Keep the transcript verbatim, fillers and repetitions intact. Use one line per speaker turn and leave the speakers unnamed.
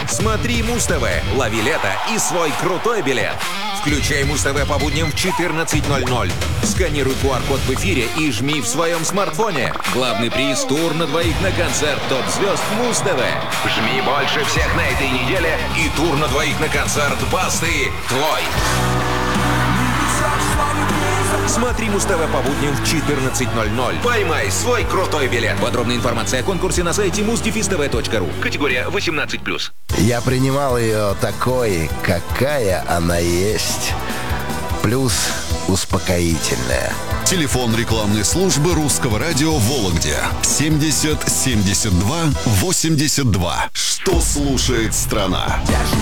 Смотри Муз-ТВ, лови лето и свой крутой билет. Включай Муз-ТВ по будням в четырнадцать ноль ноль. Сканируй ку ар-код в эфире и жми в своем смартфоне. Главный приз — тур на двоих на концерт топ-звезд Муз-ТВ. Жми больше всех на этой неделе, и тур на двоих на концерт Басты твой. Смотри Муз-ТВ по будням в четырнадцать ноль ноль. Поймай свой крутой билет. Подробная информация о конкурсе на сайте муз тв точка ру. Категория восемнадцать плюс.
Я принимал ее такой, какая она есть. Плюс успокоительная.
Телефон рекламной службы Русского радио в Вологде. семьдесят семьдесят два восемьдесят два. Что слушает страна?